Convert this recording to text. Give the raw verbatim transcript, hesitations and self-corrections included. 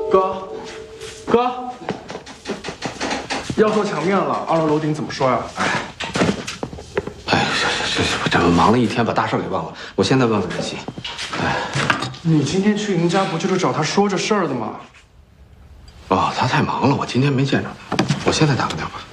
哥，哥，要做墙面了，二楼楼顶怎么说呀？ 哎，哎，这这这这忙了一天，把大事给忘了。我现在问问仁熙。哎， 你今天去赢家不就是找他说这事儿的吗？ 哦，他太忙了，我今天没见着他。我现在打个电话。